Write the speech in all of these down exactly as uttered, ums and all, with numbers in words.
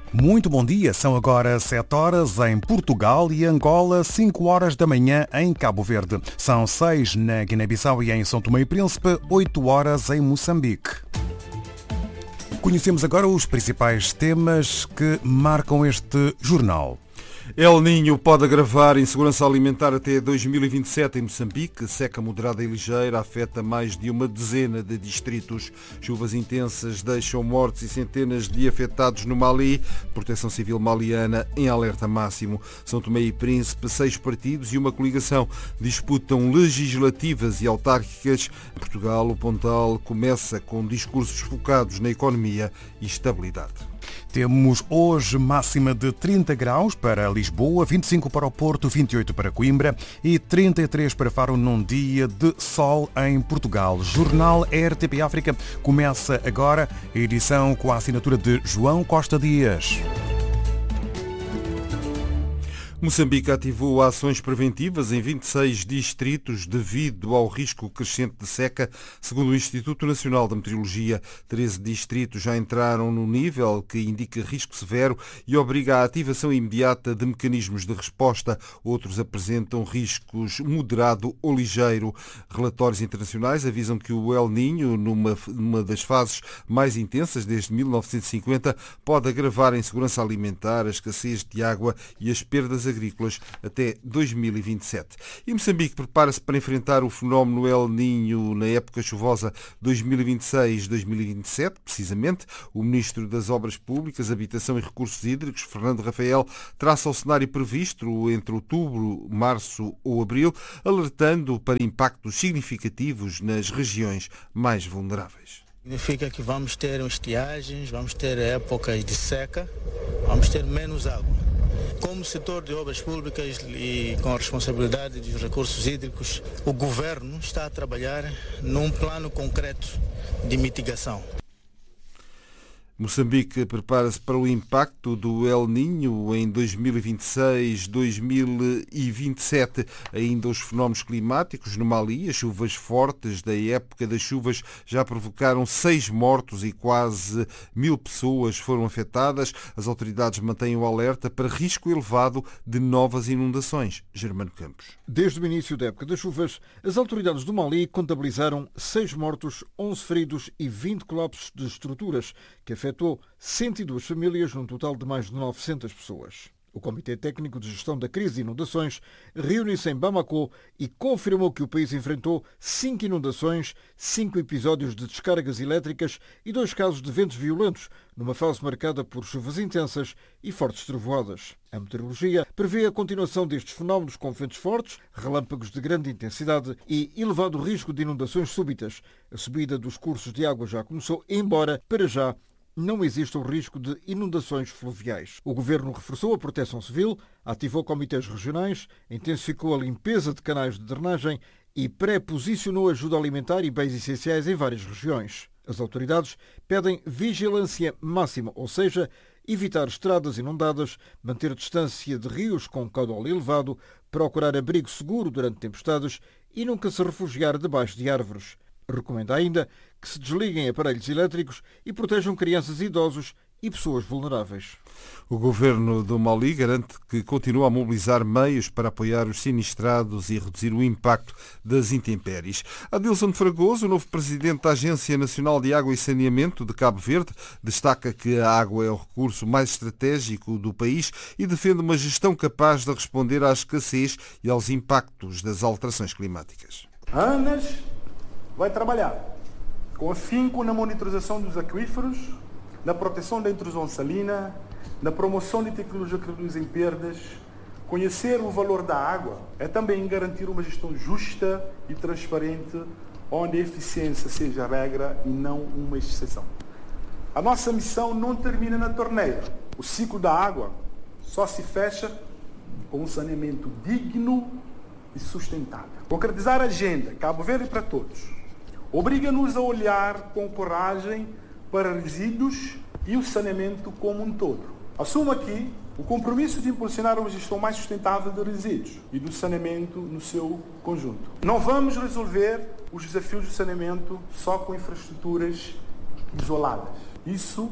Muito bom dia, são agora sete horas em Portugal e Angola, cinco horas da manhã em Cabo Verde. São seis na Guiné-Bissau e em São Tomé e Príncipe, oito horas em Moçambique. Conhecemos agora os principais temas que marcam este jornal. El Niño pode agravar insegurança alimentar até dois mil e vinte e sete em Moçambique. Seca moderada e ligeira afeta mais de uma dezena de distritos. Chuvas intensas deixam mortos e centenas de afetados no Mali. Proteção Civil maliana em alerta máximo. São Tomé e Príncipe, seis partidos e uma coligação disputam legislativas e autárquicas. Em Portugal, o Pontal começa com discursos focados na economia e estabilidade. Temos hoje máxima de trinta graus para Lisboa, vinte e cinco para o Porto, vinte e oito para Coimbra e trinta e três para Faro num dia de sol em Portugal. Jornal R T P África começa agora a edição com a assinatura de João Costa Dias. Moçambique ativou ações preventivas em vinte e seis distritos devido ao risco crescente de seca. Segundo o Instituto Nacional de Meteorologia, treze distritos já entraram no nível que indica risco severo e obriga à ativação imediata de mecanismos de resposta. Outros apresentam riscos moderado ou ligeiro. Relatórios internacionais avisam que o El Niño, numa, numa das fases mais intensas desde mil novecentos e cinquenta, pode agravar a insegurança alimentar, a escassez de água e as perdas agrícolas até dois mil e vinte e sete. E Moçambique prepara-se para enfrentar o fenómeno El Niño na época chuvosa dois mil e vinte e seis a dois mil e vinte e sete, precisamente. O Ministro das Obras Públicas, Habitação e Recursos Hídricos, Fernando Rafael, traça o cenário previsto entre outubro, março ou abril, alertando para impactos significativos nas regiões mais vulneráveis. Significa que vamos ter estiagens, vamos ter épocas de seca, vamos ter menos água. Como setor de obras públicas e com a responsabilidade dos recursos hídricos, o governo está a trabalhar num plano concreto de mitigação. Moçambique prepara-se para o impacto do El Niño em dois mil e vinte e seis a dois mil e vinte e sete. Ainda os fenómenos climáticos no Mali. As chuvas fortes da época das chuvas já provocaram seis mortos e quase mil pessoas foram afetadas. As autoridades mantêm o alerta para risco elevado de novas inundações. Germano Campos. Desde o início da época das chuvas, as autoridades do Mali contabilizaram seis mortos, onze feridos e vinte colapsos de estruturas, que afetou cento e duas famílias, num total de mais de novecentas pessoas. O Comitê Técnico de Gestão da Crise de Inundações reuniu-se em Bamako e confirmou que o país enfrentou cinco inundações, cinco episódios de descargas elétricas e dois casos de ventos violentos, numa fase marcada por chuvas intensas e fortes trovoadas. A meteorologia prevê a continuação destes fenómenos com ventos fortes, relâmpagos de grande intensidade e elevado risco de inundações súbitas. A subida dos cursos de água já começou, embora, para já, não existe o risco de inundações fluviais. O Governo reforçou a proteção civil, ativou comitês regionais, intensificou a limpeza de canais de drenagem e pré-posicionou ajuda alimentar e bens essenciais em várias regiões. As autoridades pedem vigilância máxima, ou seja, evitar estradas inundadas, manter distância de rios com caudal elevado, procurar abrigo seguro durante tempestades e nunca se refugiar debaixo de árvores. Recomenda ainda que se desliguem aparelhos elétricos e protejam crianças e idosos e pessoas vulneráveis. O governo do Mali garante que continua a mobilizar meios para apoiar os sinistrados e reduzir o impacto das intempéries. Adilson Fragoso, o novo presidente da Agência Nacional de Água e Saneamento de Cabo Verde, destaca que a água é o recurso mais estratégico do país e defende uma gestão capaz de responder à escassez e aos impactos das alterações climáticas. Anas vai trabalhar com afinco na monitorização dos aquíferos, na proteção da intrusão salina, na promoção de tecnologia que reduzem perdas. Conhecer o valor da água é também garantir uma gestão justa e transparente, onde a eficiência seja a regra e não uma exceção. A nossa missão não termina na torneira. O ciclo da água só se fecha com um saneamento digno e sustentável. Concretizar a agenda Cabo Verde para todos obriga-nos a olhar com coragem para resíduos e o saneamento como um todo. Assumo aqui o compromisso de impulsionar uma gestão mais sustentável de resíduos e do saneamento no seu conjunto. Não vamos resolver os desafios do saneamento só com infraestruturas isoladas. Isso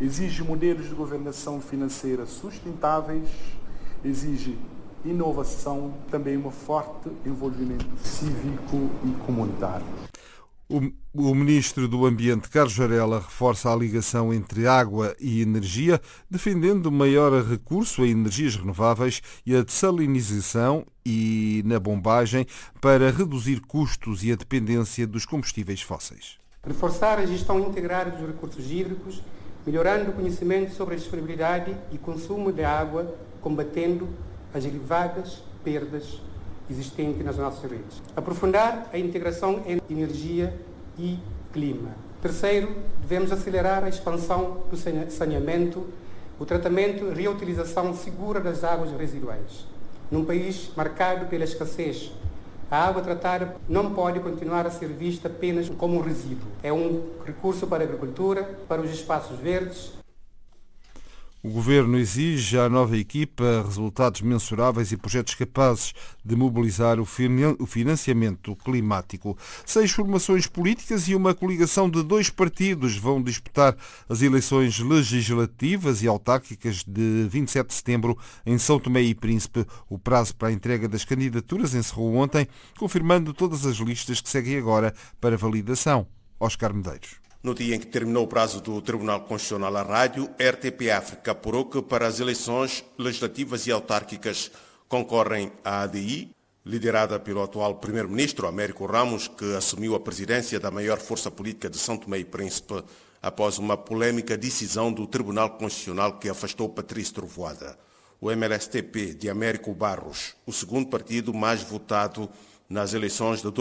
exige modelos de governação financeira sustentáveis, exige inovação, também um forte envolvimento cívico e comunitário. O, o Ministro do Ambiente, Carlos Varela, reforça a ligação entre água e energia, defendendo o maior recurso a energias renováveis e a dessalinização e na bombagem para reduzir custos e a dependência dos combustíveis fósseis. Reforçar a gestão integrada dos recursos hídricos, melhorando o conhecimento sobre a disponibilidade e consumo de água, combatendo as elevadas perdas existentes nas nossas redes. Aprofundar a integração entre energia e clima. Terceiro, devemos acelerar a expansão do saneamento, o tratamento e reutilização segura das águas residuais. Num país marcado pela escassez, a água tratada não pode continuar a ser vista apenas como um resíduo. É um recurso para a agricultura, para os espaços verdes. O Governo exige à nova equipa resultados mensuráveis e projetos capazes de mobilizar o financiamento climático. Seis formações políticas e uma coligação de dois partidos vão disputar as eleições legislativas e autárquicas de vinte e sete de setembro em São Tomé e Príncipe. O prazo para a entrega das candidaturas encerrou ontem, confirmando todas as listas que seguem agora para validação. Oscar Medeiros. No dia em que terminou o prazo do Tribunal Constitucional à rádio, a R T P África apurou que para as eleições legislativas e autárquicas concorrem a A D I, liderada pelo atual Primeiro-Ministro Américo Ramos, que assumiu a presidência da maior força política de São Tomé e Príncipe após uma polêmica decisão do Tribunal Constitucional que afastou Patrício Trovoada. O M L S T P de Américo Barros, o segundo partido mais votado nas eleições de